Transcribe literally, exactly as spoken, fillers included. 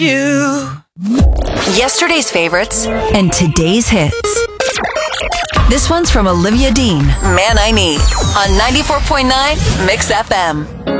You. Yesterday's favorites and today's hits. This one's from Olivia Dean. Man I Need on ninety-four point nine Mix F M.